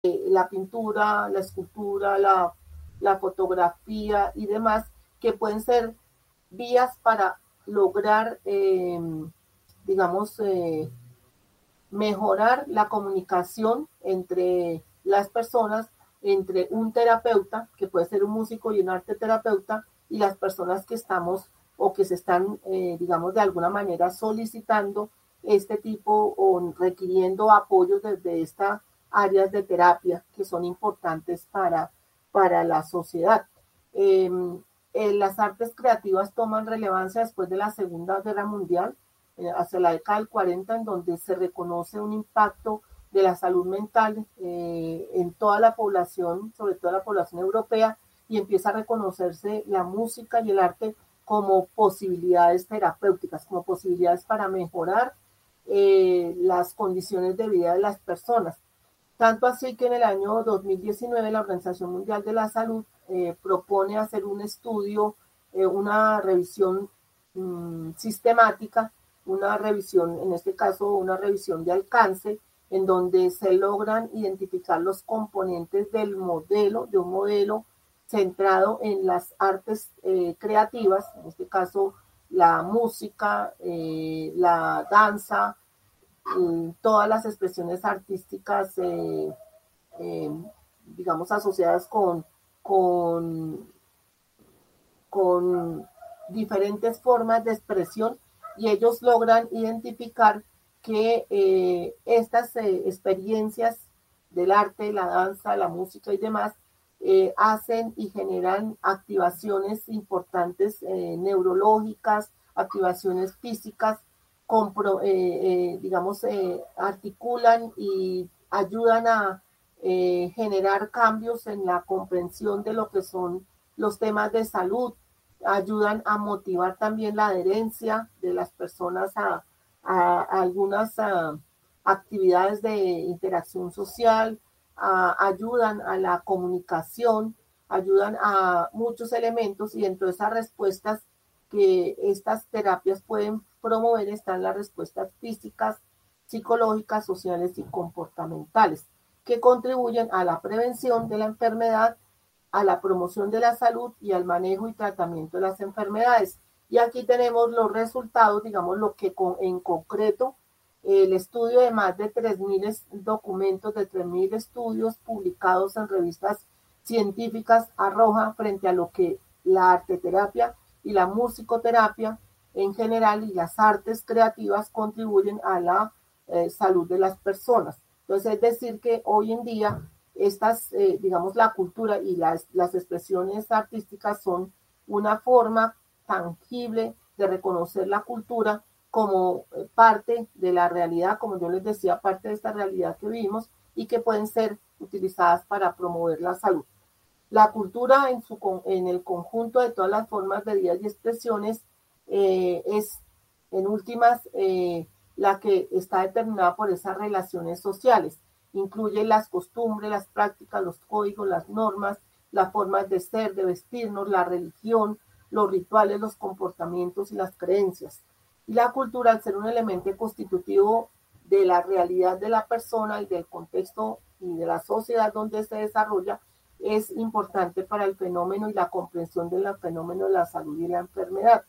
la pintura, la escultura, la fotografía y demás, que pueden ser vías para lograr, digamos, mejorar la comunicación entre las personas, entre un terapeuta, que puede ser un músico y un arte terapeuta, y las personas que estamos o que se están, digamos, de alguna manera solicitando este tipo o requiriendo apoyos desde estas áreas de terapia que son importantes para la sociedad. Eh, las artes creativas toman relevancia después de la Segunda Guerra Mundial, hacia la década del 40, en donde se reconoce un impacto de la salud mental en toda la población, sobre todo la población europea, y empieza a reconocerse la música y el arte como posibilidades terapéuticas, como posibilidades para mejorar las condiciones de vida de las personas. Tanto así que en el año 2019 la Organización Mundial de la Salud propone hacer un estudio, una revisión sistemática, una revisión, en este caso una revisión de alcance, en donde se logran identificar los componentes del modelo, de un modelo centrado en las artes creativas, en este caso la música, la danza, todas las expresiones artísticas, eh, digamos, asociadas con, con diferentes formas de expresión, y ellos logran identificar que estas experiencias del arte, la danza, la música y demás hacen y generan activaciones importantes neurológicas, activaciones físicas, digamos, articulan y ayudan a generar cambios en la comprensión de lo que son los temas de salud, ayudan a motivar también la adherencia de las personas a algunas actividades de interacción social, ayudan a la comunicación, ayudan a muchos elementos, y dentro de esas respuestas que estas terapias pueden promover están las respuestas físicas, psicológicas, sociales y comportamentales, que contribuyen a la prevención de la enfermedad, a la promoción de la salud y al manejo y tratamiento de las enfermedades. Y aquí tenemos los resultados, digamos, lo que en concreto el estudio de más de 3.000 documentos, de 3.000 estudios publicados en revistas científicas arroja frente a lo que la arteterapia y la musicoterapia en general y las artes creativas contribuyen a la salud de las personas. Entonces, es decir, que hoy en día estas, digamos, la cultura y las expresiones artísticas son una forma tangible de reconocer la cultura como parte de la realidad, como yo les decía, parte de esta realidad que vivimos, y que pueden ser utilizadas para promover la salud. La cultura en el conjunto de todas las formas de vida y expresiones es, en últimas, la que está determinada por esas relaciones sociales. Incluye las costumbres, las prácticas, los códigos, las normas, las formas de ser, de vestirnos, la religión, los rituales, los comportamientos y las creencias. Y la cultura, al ser un elemento constitutivo de la realidad de la persona y del contexto y de la sociedad donde se desarrolla, es importante para el fenómeno y la comprensión del fenómeno de la salud y la enfermedad.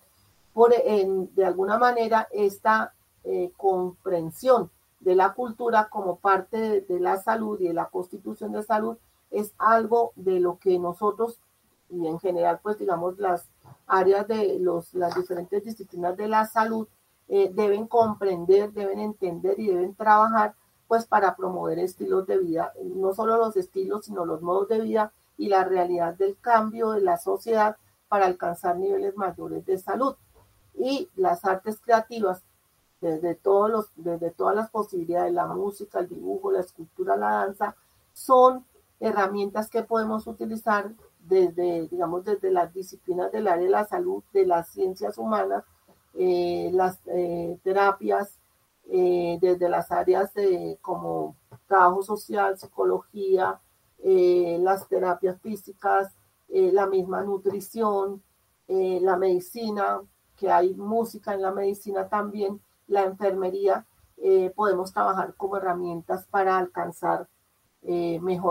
De alguna manera, esta comprensión de la cultura como parte de la salud y de la constitución de salud es algo de lo que nosotros, y en general, pues digamos, las áreas de las diferentes disciplinas de la salud deben comprender, deben entender y deben trabajar pues para promover estilos de vida, no solo los estilos, sino los modos de vida y la realidad del cambio de la sociedad para alcanzar niveles mayores de salud. Y las artes creativas, desde todas las posibilidades, la música, el dibujo, la escultura, la danza, son herramientas que podemos utilizar desde, digamos, desde las disciplinas del área de la salud, de las ciencias humanas, las terapias, desde las áreas de como trabajo social, psicología, las terapias físicas, la misma nutrición, la medicina, que hay música en la medicina también, la enfermería, podemos trabajar como herramientas para alcanzar mejor